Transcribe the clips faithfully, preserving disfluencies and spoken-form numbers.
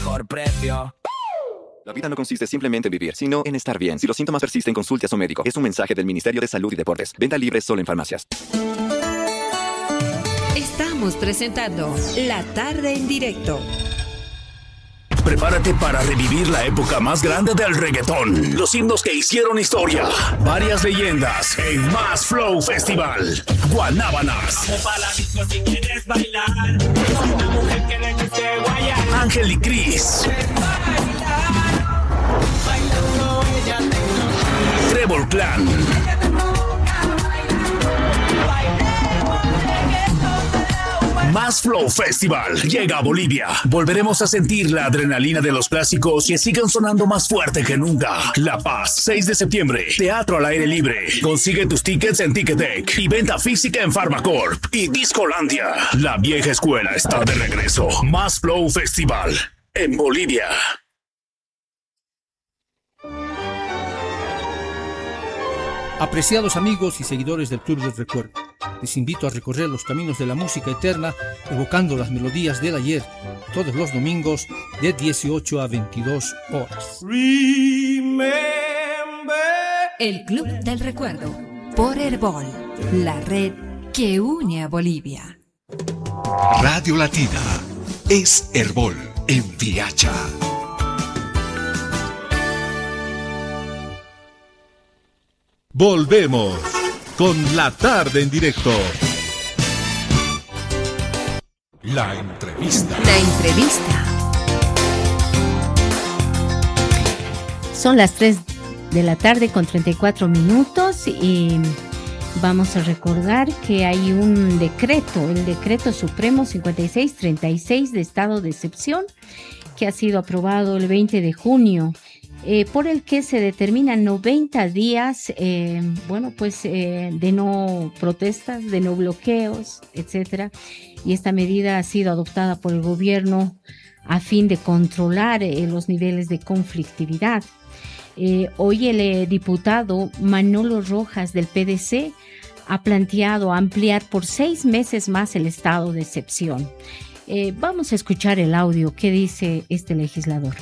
mejor precio. La vida no consiste simplemente en vivir, sino en estar bien. Si los síntomas persisten, consulte a su médico. Es un mensaje del Ministerio de Salud y Deportes. Venta libre solo en farmacias. Estamos presentando La Tarde en Directo. Prepárate para revivir la época más grande del reggaetón. Los himnos que hicieron historia. Varias leyendas en Más Flow Festival. Guanábanas. Ángel y Cris. Trevor Clan. Más Flow Festival llega a Bolivia. Volveremos a sentir la adrenalina de los clásicos y sigan sonando más fuerte que nunca. La Paz, seis de septiembre. Teatro al aire libre. Consigue tus tickets en Ticketek y venta física en Pharmacorp y Discolandia. La vieja escuela está de regreso. Más Flow Festival en Bolivia. Apreciados amigos y seguidores del Club del Recuerdo, les invito a recorrer los caminos de la música eterna, evocando las melodías del ayer, todos los domingos de dieciocho a veintidós horas. Remember. El Club del Recuerdo, por Herbol, la red que une a Bolivia. Radio Latina es Herbol en Viacha. Volvemos con La Tarde en Directo. La entrevista. La entrevista. Son las tres de la tarde con treinta y cuatro minutos y vamos a recordar que hay un decreto, el Decreto Supremo cincuenta y seis treinta y seis de estado de excepción, que ha sido aprobado el veinte de junio. Eh, por el que se determinan noventa días, eh, bueno, pues eh, de no protestas, de no bloqueos, etcétera. Y esta medida ha sido adoptada por el gobierno a fin de controlar eh, los niveles de conflictividad. Eh, hoy el eh, diputado Manolo Rojas del P D C ha planteado ampliar por seis meses más el estado de excepción. Eh, vamos a escuchar el audio. ¿Qué dice este legislador?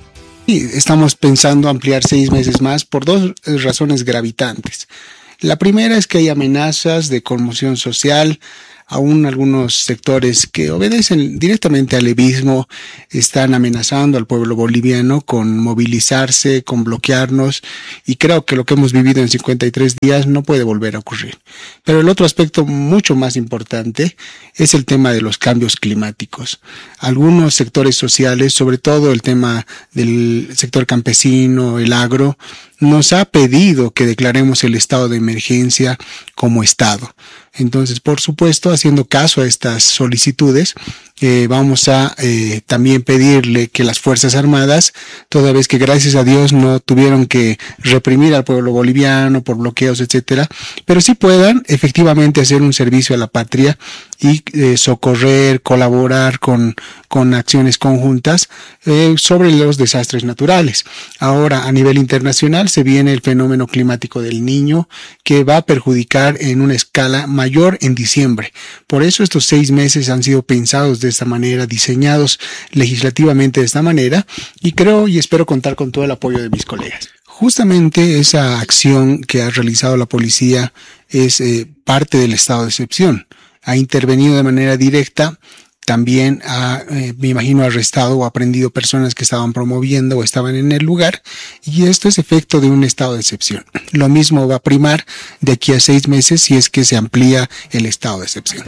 Estamos pensando ampliar seis meses más por dos razones gravitantes. La primera es que hay amenazas de conmoción social. Aún algunos sectores que obedecen directamente al levismo están amenazando al pueblo boliviano con movilizarse, con bloquearnos, y creo que lo que hemos vivido en cincuenta y tres días no puede volver a ocurrir. Pero el otro aspecto mucho más importante es el tema de los cambios climáticos. Algunos sectores sociales, sobre todo el tema del sector campesino, el agro, nos ha pedido que declaremos el estado de emergencia como estado. Entonces, por supuesto, haciendo caso a estas solicitudes, eh, vamos a eh, también pedirle que las Fuerzas Armadas, toda vez que gracias a Dios no tuvieron que reprimir al pueblo boliviano por bloqueos, etcétera, pero sí puedan efectivamente hacer un servicio a la patria y eh, socorrer, colaborar con, con acciones conjuntas eh, sobre los desastres naturales. Ahora, a nivel internacional, se viene el fenómeno climático del Niño, que va a perjudicar en una escala mayor en diciembre. Por eso estos seis meses han sido pensados de esta manera, diseñados legislativamente de esta manera, y creo y espero contar con todo el apoyo de mis colegas. Justamente esa acción que ha realizado la policía es eh, parte del estado de excepción. Ha intervenido de manera directa. También ha, eh, me imagino, arrestado o aprendido personas que estaban promoviendo o estaban en el lugar, y esto es efecto de un estado de excepción. Lo mismo va a primar de aquí a seis meses si es que se amplía el estado de excepción.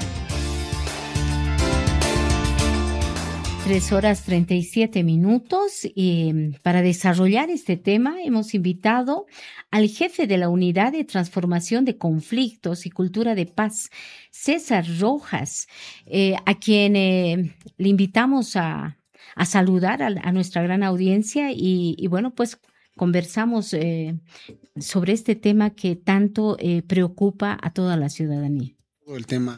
Tres horas treinta y siete minutos y para desarrollar este tema hemos invitado al jefe de la Unidad de Transformación de Conflictos y Cultura de Paz, César Rojas, eh, a quien eh, le invitamos a, a saludar a, a nuestra gran audiencia y, y bueno, pues conversamos eh, sobre este tema que tanto eh, preocupa a toda la ciudadanía. Todo el tema.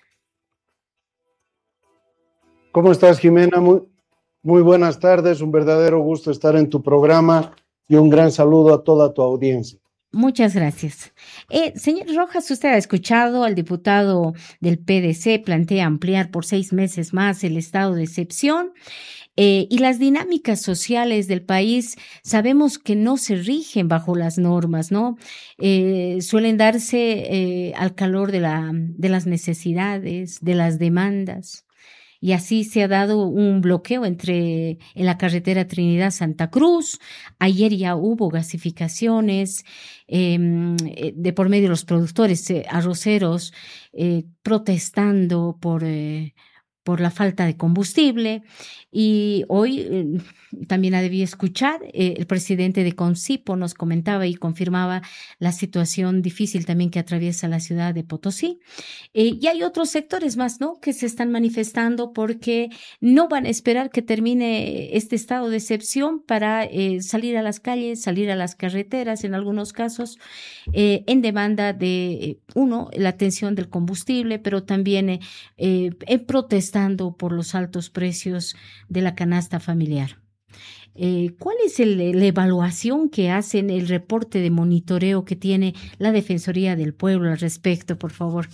¿Cómo estás, Jimena? Muy, muy buenas tardes, un verdadero gusto estar en tu programa y un gran saludo a toda tu audiencia. Muchas gracias. Eh, señor Rojas, usted ha escuchado al diputado del P D C, plantea ampliar por seis meses más el estado de excepción. Eh, y las dinámicas sociales del país sabemos que no se rigen bajo las normas, ¿no? Eh, suelen darse eh, al calor de, la, de las necesidades, de las demandas. Y así se ha dado un bloqueo entre en la carretera Trinidad-Santa Cruz. Ayer ya hubo gasificaciones eh, de por medio de los productores eh, arroceros eh, protestando por... Eh, por la falta de combustible, y hoy eh, también ha debido escuchar, eh, el presidente de Concipo nos comentaba y confirmaba la situación difícil también que atraviesa la ciudad de Potosí, eh, y hay otros sectores más, ¿no?, que se están manifestando porque no van a esperar que termine este estado de excepción para eh, salir a las calles, salir a las carreteras, en algunos casos, eh, en demanda de, eh, uno, la atención del combustible, pero también eh, eh, en protesta por los altos precios de la canasta familiar. Eh, ¿Cuál es el, la evaluación que hacen, el reporte de monitoreo que tiene la Defensoría del Pueblo al respecto, por favor?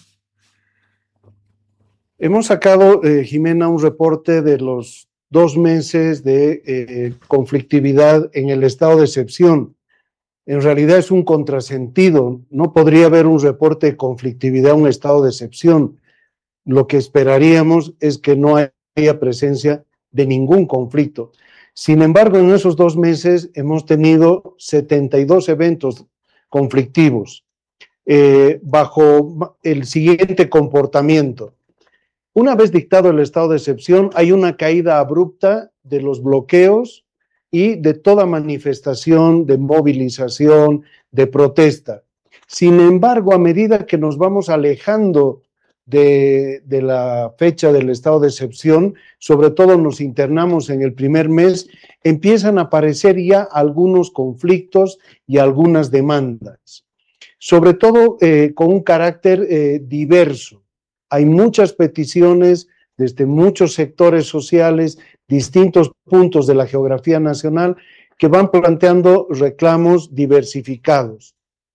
Hemos sacado, eh, Jimena, un reporte de los dos meses de eh, conflictividad en el estado de excepción. En realidad es un contrasentido. No podría haber un reporte de conflictividad en un estado de excepción. Lo que esperaríamos es que no haya presencia de ningún conflicto. Sin embargo, en esos dos meses hemos tenido setenta y dos eventos conflictivos eh, bajo el siguiente comportamiento. Una vez dictado el estado de excepción, hay una caída abrupta de los bloqueos y de toda manifestación de movilización, de protesta. Sin embargo, a medida que nos vamos alejando De, de la fecha del estado de excepción, sobre todo nos internamos en el primer mes, empiezan a aparecer ya algunos conflictos y algunas demandas, sobre todo eh, con un carácter eh, diverso. Hay muchas peticiones desde muchos sectores sociales, distintos puntos de la geografía nacional, que van planteando reclamos diversificados.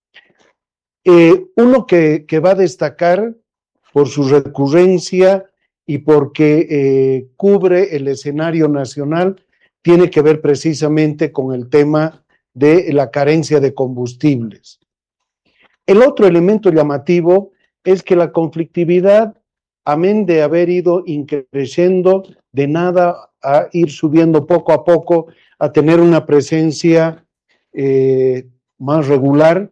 Eh, uno que, que va a destacar por su recurrencia y porque eh, cubre el escenario nacional, tiene que ver precisamente con el tema de la carencia de combustibles. El otro elemento llamativo es que la conflictividad, amén de haber ido increciendo de nada a ir subiendo poco a poco, a tener una presencia eh, más regular,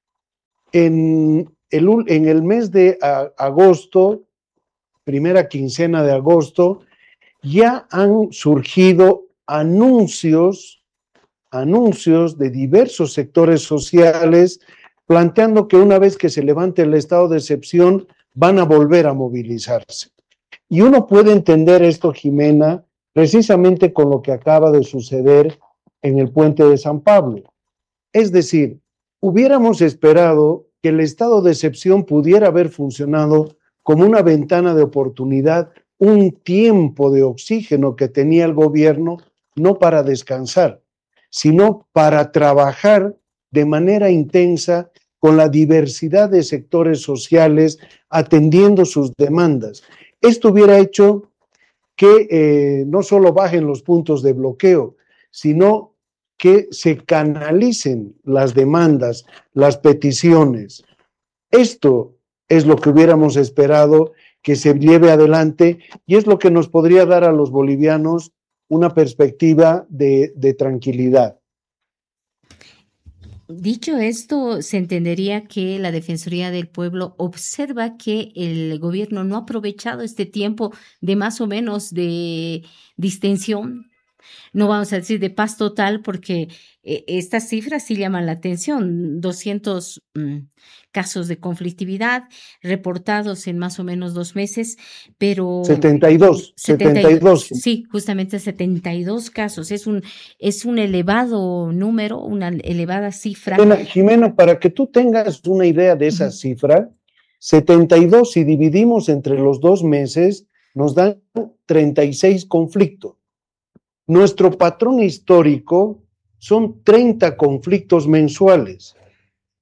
en El, en el mes de a, agosto, primera quincena de agosto, ya han surgido anuncios, anuncios de diversos sectores sociales planteando que una vez que se levante el estado de excepción van a volver a movilizarse. Y uno puede entender esto, Jimena, precisamente con lo que acaba de suceder en el puente de San Pablo. Es decir, hubiéramos esperado que el estado de excepción pudiera haber funcionado como una ventana de oportunidad, un tiempo de oxígeno que tenía el gobierno, no para descansar, sino para trabajar de manera intensa con la diversidad de sectores sociales, atendiendo sus demandas. Esto hubiera hecho que eh, no solo bajen los puntos de bloqueo, sino que se canalicen las demandas, las peticiones. Esto es lo que hubiéramos esperado que se lleve adelante y es lo que nos podría dar a los bolivianos una perspectiva de, de tranquilidad. Dicho esto, se entendería que la Defensoría del Pueblo observa que el gobierno no ha aprovechado este tiempo de más o menos de distensión. No vamos a decir de paz total porque eh, estas cifras sí llaman la atención. doscientos mm, casos de conflictividad reportados en más o menos dos meses, pero... setenta y dos, setenta y dos. Sí, justamente setenta y dos casos. Es un, es un elevado número, una elevada cifra. Jimena, Jimena, para que tú tengas una idea de esa uh-huh. cifra, setenta y dos si dividimos entre los dos meses nos dan treinta y seis conflictos. Nuestro patrón histórico son treinta conflictos mensuales.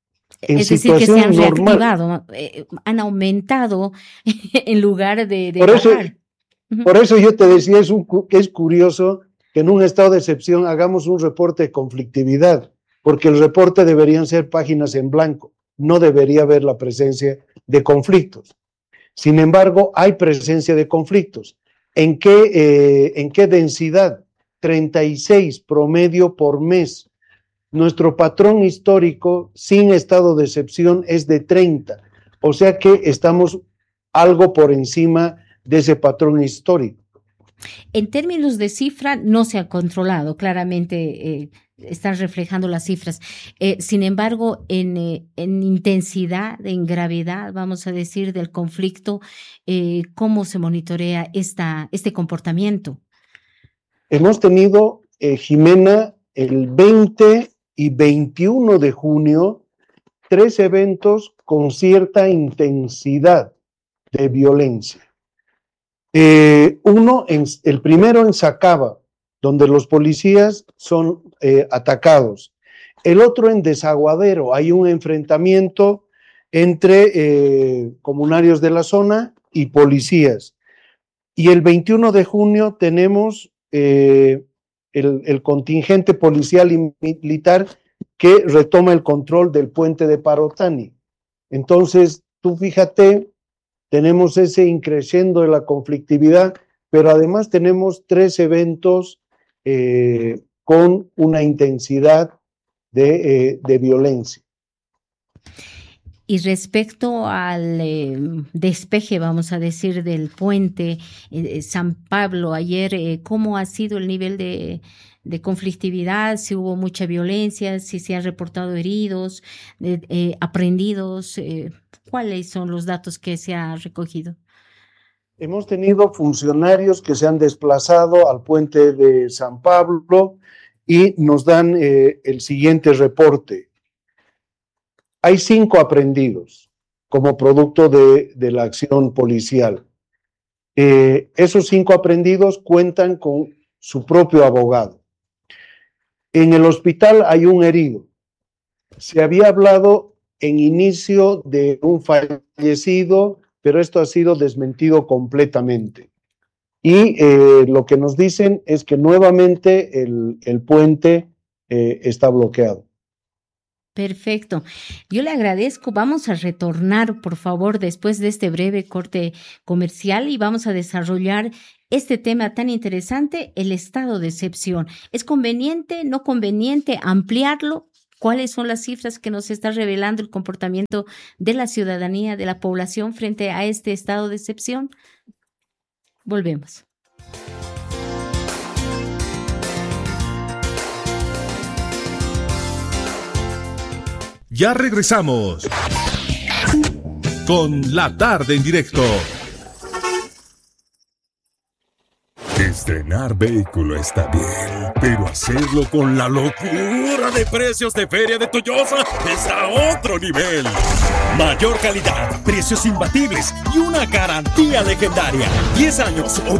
En es decir, que se han situación normal. reactivado, eh, han aumentado en lugar de, de Por eso, bajar. Ujú. por eso yo te decía es un cu- que es curioso que en un estado de excepción hagamos un reporte de conflictividad, porque el reporte deberían ser páginas en blanco, no debería haber la presencia de conflictos. Sin embargo, hay presencia de conflictos. ¿En qué, eh, en qué densidad? treinta y seis promedio por mes. Nuestro patrón histórico sin estado de excepción es de treinta, o sea que estamos algo por encima de ese patrón histórico. En términos de cifra, no se ha controlado, claramente eh, están reflejando las cifras. Eh, sin embargo, en, eh, en intensidad, en gravedad, vamos a decir, del conflicto, eh, ¿cómo se monitorea esta, este comportamiento? Hemos tenido, eh, Jimena, el veinte y veintiuno de junio, tres eventos con cierta intensidad de violencia. Eh, uno, en, el primero en Sacaba, donde los policías son eh, atacados. El otro en Desaguadero, hay un enfrentamiento entre eh, comunarios de la zona y policías. Y el veintiuno de junio tenemos eh, el, el contingente policial y militar que retoma el control del puente de Parotani. Entonces, tú fíjate, tenemos ese increciendo de la conflictividad, pero además tenemos tres eventos eh, con una intensidad de, eh, de violencia. Y respecto al eh, despeje, vamos a decir, del puente eh, San Pablo ayer, eh, ¿cómo ha sido el nivel de, de conflictividad? ¿Si hubo mucha violencia? ¿Si se han reportado heridos, eh, eh, aprehendidos? Eh, ¿Cuáles son los datos que se han recogido? Hemos tenido funcionarios que se han desplazado al puente de San Pablo y nos dan eh, el siguiente reporte. Hay cinco aprehendidos como producto de, de la acción policial. Eh, esos cinco aprehendidos cuentan con su propio abogado. En el hospital hay un herido. Se había hablado en inicio de un fallecido, pero esto ha sido desmentido completamente. Y eh, lo que nos dicen es que nuevamente el, el puente eh, está bloqueado. Perfecto. Yo le agradezco. Vamos a retornar, por favor, después de este breve corte comercial y vamos a desarrollar este tema tan interesante, el estado de excepción. ¿Es conveniente, no conveniente ampliarlo? ¿Cuáles son las cifras que nos está revelando el comportamiento de la ciudadanía, de la población frente a este estado de excepción? Volvemos. Ya regresamos con La Tarde en Directo. Estrenar vehículo está bien, pero hacerlo con la locura de precios de Feria de Toyosa es a otro nivel. Mayor calidad, precios imbatibles y una garantía legendaria. diez años o